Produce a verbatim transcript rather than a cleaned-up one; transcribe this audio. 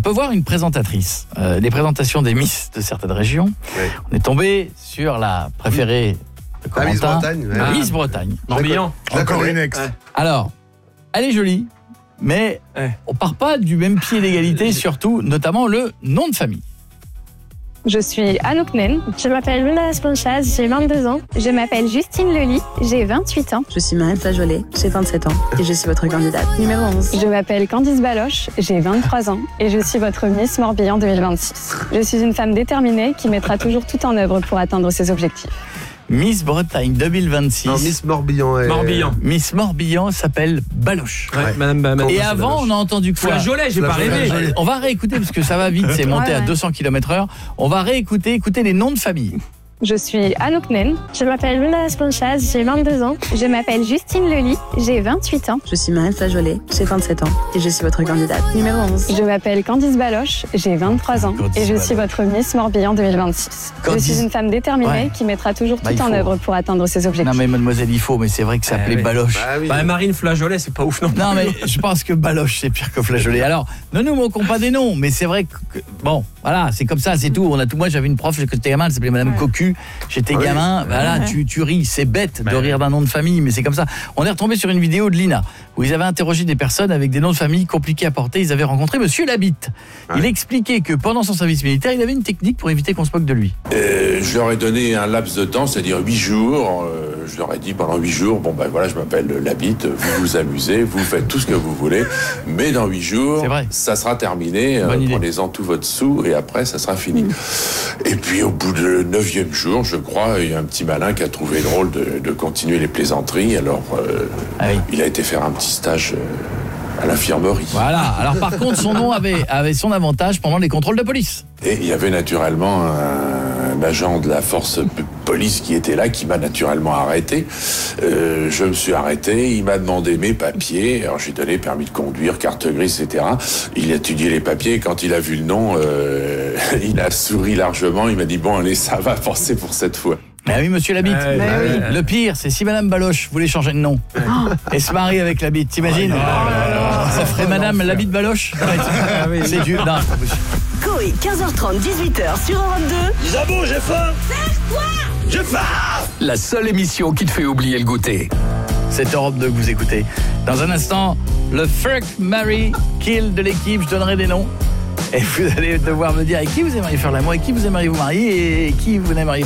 peut voir une présentatrice. Euh, les présentations des Miss de certaines régions. Oui. On est tombé sur la préférée de Corentin. Miss Bretagne. Ouais. Ah. Miss Bretagne. Morbihan. Encore une ex. Ouais. Alors, elle est jolie, mais ouais. on part pas du même pied d'égalité, surtout, notamment le nom de famille. Je suis Anouk Nen, je m'appelle Luna Esponchaz, j'ai vingt-deux ans. Je m'appelle Justine Lely, j'ai vingt-huit ans. Je suis Marine Flageolet, j'ai vingt-sept ans et je suis votre candidate numéro onze. Je m'appelle Candice Baloche, j'ai vingt-trois ans et je suis votre Miss Morbihan deux mille vingt-six. Je suis une femme déterminée qui mettra toujours tout en œuvre pour atteindre ses objectifs. Miss Bretagne deux mille vingt-six. Non, Miss Morbihan. Est... Morbihan. Miss Morbihan s'appelle Baloche. Ouais, ouais. Madame, Madame. Et avant, Baloche. On a entendu quoi? Flageolet, j'ai pas rêvé. On va réécouter parce que ça va vite, c'est monté ouais, à deux cents kilomètres heure. On va réécouter, écouter les noms de famille. Je suis Anouk Nen, je m'appelle Luna Esponchaz, j'ai vingt-deux ans. Je m'appelle Justine Lely, j'ai vingt-huit ans. Je suis Marine Flageolet, j'ai vingt-sept ans et je suis votre candidate numéro onze. Je m'appelle Candice Baloche, j'ai vingt-trois ans Candice et je suis Baloche. Votre Miss Morbihan deux mille vingt-six. Candice... Je suis une femme déterminée ouais. qui mettra toujours bah, tout en œuvre pour atteindre ses objectifs. Non mais mademoiselle, il faut, mais c'est vrai que ça s'appelait euh, oui. Baloche. Bah, oui. bah, Marine Flageolet, c'est pas ouf non. Non mais je pense que Baloche c'est pire que Flageolet. Alors, ne nous moquons pas des noms, mais c'est vrai que bon, voilà, c'est comme ça, c'est tout. On a tout. Moi j'avais une prof quand j'étais gamin, elle s'appelait Madame ouais. Cocu. J'étais oui. gamin, voilà, ouais. tu, tu ris, c'est bête de rire d'un nom de famille, mais c'est comme ça. On est retombé sur une vidéo de l'I N A où ils avaient interrogé des personnes avec des noms de famille compliqués à porter. Ils avaient rencontré Monsieur Labitte. Ouais. Il expliquait que pendant son service militaire, il avait une technique pour éviter qu'on se moque de lui. Euh, je leur ai donné un laps de temps, c'est-à-dire huit jours. Euh, je leur ai dit pendant huit jours, bon ben voilà, je m'appelle Labitte, vous vous amusez, vous faites tout ce que vous voulez, mais dans huit jours, ça sera terminé. Euh, prenez-en tout votre sou et après, ça sera fini. Mmh. Et puis au bout du neuvième jour, je crois, il y a un petit malin qui a trouvé drôle de, de continuer les plaisanteries. Alors, euh, ah oui. il a été faire un petit stage euh, à l'infirmerie. Voilà. Alors par contre, son nom avait, avait son avantage pendant les contrôles de police. Et il y avait naturellement un, un agent de la force police qui était là, qui m'a naturellement arrêté. Euh, je me suis arrêté, il m'a demandé mes papiers. Alors j'ai donné permis de conduire, carte grise, et cetera. Il a étudié les papiers et quand il a vu le nom, euh, il a souri largement. Il m'a dit, bon allez, ça va passer pour cette fois. Mais oui, monsieur Labitte. Euh, oui. Le pire, c'est si Madame Baloche voulait changer de nom oh. et se marie avec Labitte, t'imagines? oh, oh, Ça ferait Madame Labitte Baloche. ah, oui. C'est dur. Non. Coé, quinze heures trente, dix-huit heures sur Europe deux. Isabeau, j'ai faim. Serre-toi. J'ai faim. La seule émission qui te fait oublier le goûter. C'est Europe deux que vous écoutez. Dans un instant, le Fuck, Marry, Kill de l'équipe. Je donnerai des noms. Et vous allez devoir me dire avec qui vous aimeriez faire l'amour, avec qui vous aimeriez vous marier et qui vous n'aimeriez pas.